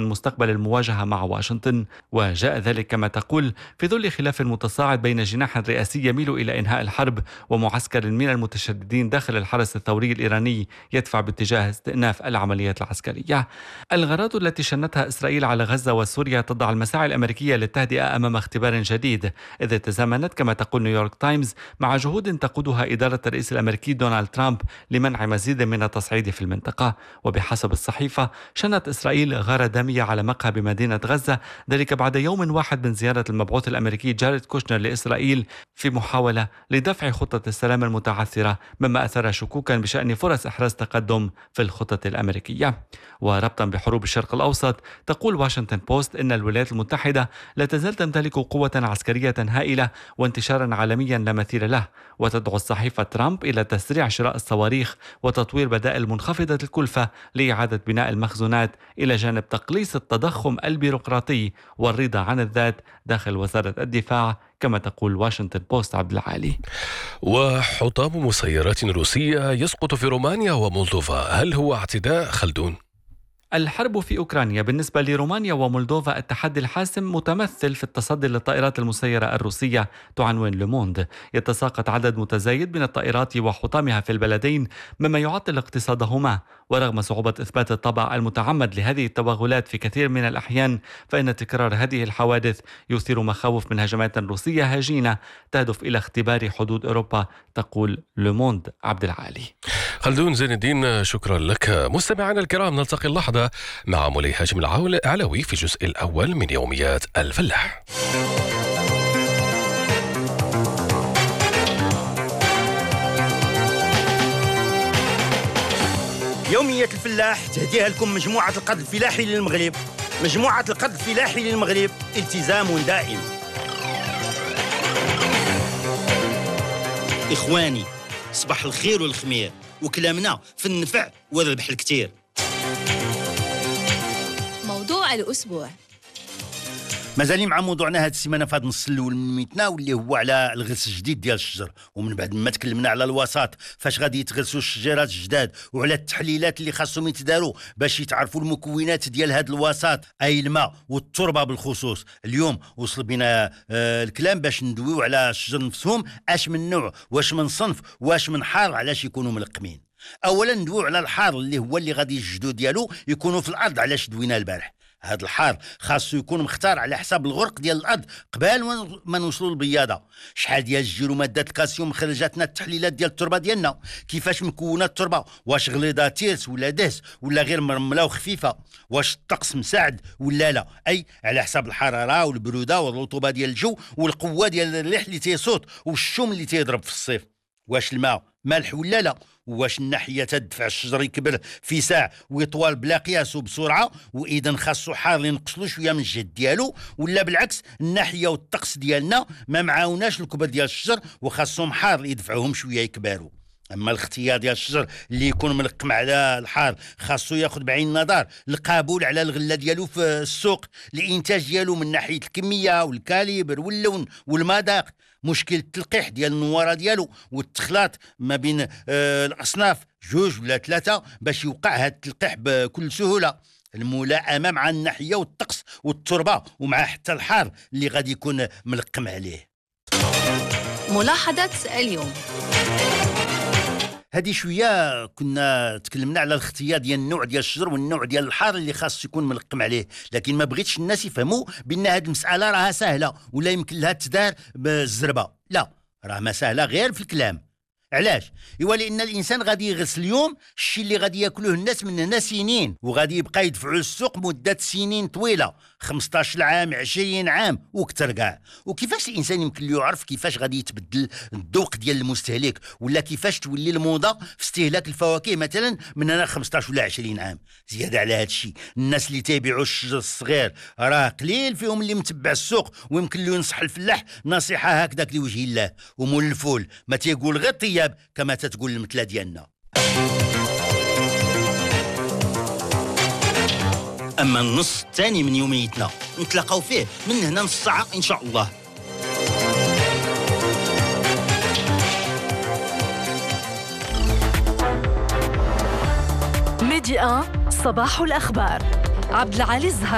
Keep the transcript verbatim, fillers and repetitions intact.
مستقبل المواجهة مع واشنطن، وجاء ذلك كما تقول في ظل خلاف متصاعد بين جناح رئاسي يميل إلى إنهاء الحرب ومعسكر من المتشددين داخل الحرس الثوري الإيراني يدفع باتجاه استئناف العمليات العسكرية. الغارات التي شنتها إسرائيل على غزة وسوريا تضع المساعي الأمريكية للتهدئة أمام اختبار جديد، إذ تزامنت كما تقول نيويورك تايمز مع جهود تقودها إدارة الرئيس الأمريكي دونالد ترامب لمنع مزيد من التصعيد في المنطقة. وبحسب الصحيفة شنت إسرائيل غارة دامية على مقهى بمدينة غزة، ذلك بعد يوم واحد من زيارة المبعوث الأمريكي جاريد كوشنر لإسرائيل في محاولة لدفع خطة السلام المتعثرة، مما أثار شكوكا بشأن فرص إحراز تقدم في الخطة الأمريكية. وربطا بحروب الشرق الأوسط تقول واشنطن بوست إن الولايات المتحدة لا تزال تمتلك قوة عسكرية هائلة وانتشارا عالميا لا مثيل له، وتدعو الصحيفة ترامب إلى تسريع شراء الصواريخ وتطوير بدائل منخفضة الكلفة لإعادة بناء المخزونات، إلى جانب تقليص التضخم البيروقراطي والرضا عن الذات داخل وزارة الدفاع كما تقول واشنطن بوست. عبد العالي. وحطام مسيرات روسية يسقط في رومانيا ومولدوفا، هل هو اعتداء خلدون؟ الحرب في أوكرانيا بالنسبة لرومانيا ومولدوفا التحدي الحاسم متمثل في التصدي للطائرات المسيرة الروسية، تعنون لوموند. يتساقط عدد متزايد من الطائرات وحطامها في البلدين مما يعطل اقتصادهما، ورغم صعوبة إثبات الطابع المتعمد لهذه التوغلات في كثير من الأحيان، فإن تكرار هذه الحوادث يثير مخاوف من هجمات روسية هجينة تهدف إلى اختبار حدود أوروبا، تقول لوموند. عبد العالي. خلدون زين الدين، شكرا لك. مستمعينا الكرام، نلتقي اللحظة مع مولاي هاشم العلوي في الجزء الأول من يوميات الفلاح. يوميات الفلاح تهديها لكم مجموعة القد الفلاحي للمغرب. مجموعة القد الفلاحي للمغرب، التزام دائم. إخواني، صباح الخير والخمير، وكلامنا في النفع والربح الكتير. موضوع الأسبوع. مازالي مع موضوعنا هاد السيمانه في هاد النص الاول من ميتنا، واللي هو على الغرس الجديد ديال الشجر. ومن بعد ما تكلمنا على الوساط فاش غادي يتغرسوا الشجيرات الجداد، وعلى التحليلات اللي خاصهم يتداروا باش يتعرفوا المكونات ديال هاد الوساط، اي الماء والتربه بالخصوص. اليوم وصل بنا آه الكلام باش ندويو على الشجر نفسهم، اش من نوع، واش من صنف، واش من حار، علاش يكونوا ملقمين. اولا ندويو على الحار اللي هو اللي غادي الجدود ديالو يكونوا في الارض، علاش دوينا البارح. هذا الحار خاصو يكون مختار على حساب الغرق ديال الارض قبل ما نوصلوا للبياضه. شحال ديال الجير ومادات الكالسيوم خرجتنا التحليلات ديال التربه ديالنا، كيفاش مكونه التربه، واش غليظه تيرس ولا دهس ولا غير مرمله وخفيفه، واش الطقس مساعد ولا لا، اي على حساب الحراره والبروده والرطوبه ديال الجو والقوه ديال الريح اللي تيصوت والشوم اللي تيضرب في الصيف. واش الماء مالح ولا لا، واش الناحيه تدفع الشجر يكبر في ساع ويطول بلا قياس وبسرعه، واذا خاصو حار ينقص له شويه من الجهد ديالو، ولا بالعكس الناحيه والطقس ديالنا ما معاوناش الكبر ديال الشجر وخاصهم حار يدفعوهم شويه يكبروا. اما الاختيار ديال الشجر اللي يكون ملقم على الحار خاصو ياخذ بعين النظر القبول على الغله ديالو في السوق، الانتاج ديالو من ناحيه الكميه والكاليبر واللون والمذاق، مشكل التلقيح ديال النواره ديالو والتخلاط ما بين آه الاصناف جوج ولا ثلاثه باش يوقع هذا التلقيح بكل سهوله. الملائمه مع الناحيه والطقس والتربه ومع حتى الحار اللي غادي يكون ملقم عليه. ملاحظه اليوم. هذه شويه كنا تكلمنا على الاختيار ديال النوع ديال الشجر والنوع ديال الحار اللي خاص يكون ملقم عليه، لكن ما بغيتش الناس يفهموا بان هذه المساله راها سهله ولا يمكن لها تدار بالزربه. لا، راه ما سهله غير في الكلام. علاش؟ ايوا لان الانسان غادي يغرس اليوم الشيء اللي غادي ياكلوه الناس من هنا سنين، وغادي يبقى يدفعوا للسوق مده سنين طويله، خمسطاش عام، عشرين عام وكثر كاع. وكيفاش الانسان يمكن له يعرف كيفاش غادي يتبدل الذوق ديال المستهلك، ولا كيفاش تولي الموضه في استهلاك الفواكه مثلا من هنا خمسطاش ولا عشرين عام؟ زياده على هذا الشيء الناس اللي تيبيعوا الشجر الصغير راه قليل فيهم اللي متبع السوق ويمكن له ينصح الفلاح نصيحه هكذاك لوجه الله. ومول الفول ما تيقول غير طيب كما تتقول المثلة ديالنا. أما النص الثاني من يوميتنا نتلاقاو فيه من هنا نص ساعة إن شاء الله. ميديا صباح الأخبار. عبد العالي الزهر.